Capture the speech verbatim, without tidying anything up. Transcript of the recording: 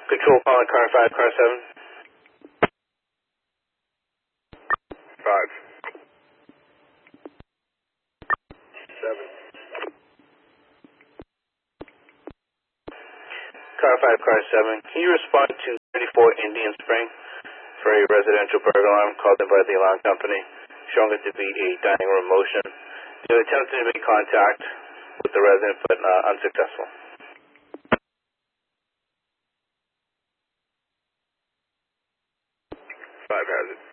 Control calling car five, car seven. Five. Seven. Car five, car seven. Can you respond to thirty-four Indian Spring for a residential burglar alarm called in by the alarm company, showing it to be a dining room motion? You attempted to make contact with the resident, but uh, unsuccessful. Five has it.